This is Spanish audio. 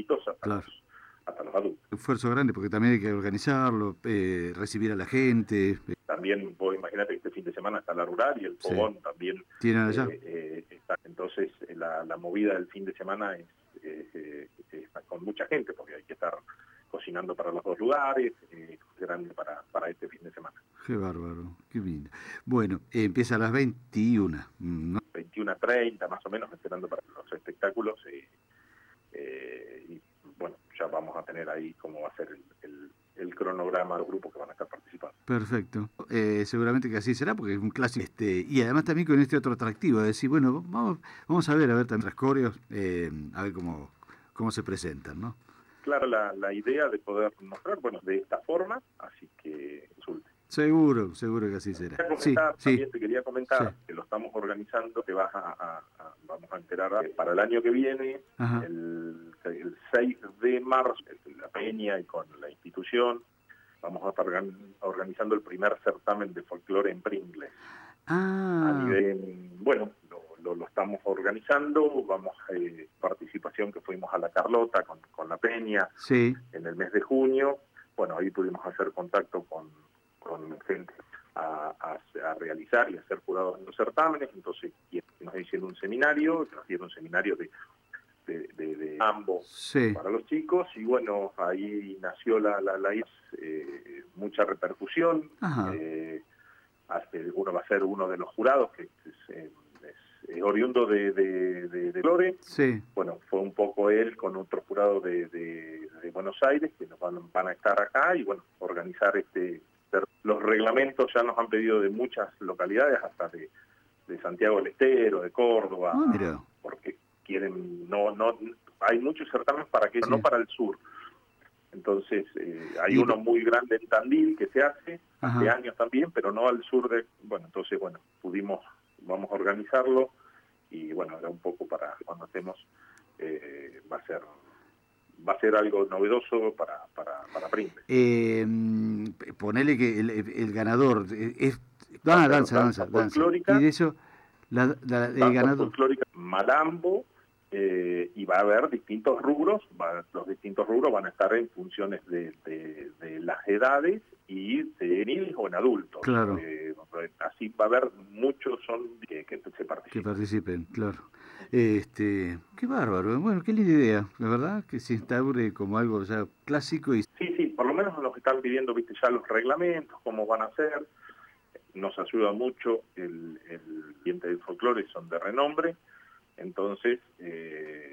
chiquititos claro. hasta los adultos. Un esfuerzo grande porque también hay que organizarlo, recibir a la gente. También vos imaginate que este fin de semana está la rural y el Sí. fogón también ¿Tienen allá? está. Entonces la movida del fin de semana está con mucha gente porque hay que estar cocinando para los dos lugares, grande para este fin de semana. Qué bárbaro, qué lindo. Bueno, empieza a las 21, ¿no? 21:30 más o menos, esperando para los espectáculos. Y bueno, ya vamos a tener ahí cómo va a ser el cronograma de los grupos que van a estar participando. Perfecto. Seguramente que así será, porque es un clásico. Y además también con este otro atractivo, es decir, bueno, vamos a ver también otras coreos, a ver cómo se presentan, ¿no? Claro, la idea de poder mostrar, bueno, de esta forma, así que consulte. Seguro, seguro que así será. Sí, sí, También te quería sí. comentar que lo estamos organizando, que vamos a enterar para el año que viene, Ajá. el 6 de marzo, en la Peña y con la institución, vamos a estar organizando el primer certamen de folclore en Pringles. A Ah, nivel, bueno, lo estamos organizando, vamos participación que fuimos a la Carlota con la Peña sí. en el mes de junio. Bueno, ahí pudimos hacer contacto con gente a realizar y a ser jurados en los certámenes, entonces nos hicieron un seminario, nos dieron un seminario de ambos Sí. para los chicos, y bueno, ahí nació la mucha repercusión. Ajá. Uno va a ser uno de los jurados, que es oriundo de Flores. Sí. Bueno, fue un poco él con otro jurado de Buenos Aires, que nos van a estar acá, y bueno, organizar los reglamentos ya nos han pedido de muchas localidades, hasta de Santiago del Estero, de Ah, Córdoba, mira. porque quieren, no hay muchos certámenes para que, no Sí. para el sur. Entonces, hay Y, uno muy grande en Tandil que se hace ajá. años también, pero no al sur bueno, entonces, bueno, vamos a organizarlo, y bueno, era un poco para cuando hacemos, va a ser algo novedoso para Pringles. Ponele que el ganador es... Va a Ah, ser danza. Y de eso, el danza ganador... folclórica, malambo, y va a haber distintos rubros, los distintos rubros van a estar en funciones de las edades y de niños o en adultos. Claro, Así va a haber muchos que se que participan. participen, claro. Qué bárbaro. Bueno, qué linda idea. La verdad que se instaure como algo ya clásico y... Sí, sí, por lo menos nos están pidiendo, viste, ya los reglamentos, cómo van a ser. Nos ayuda mucho el ambiente del folclore, son de renombre. Entonces,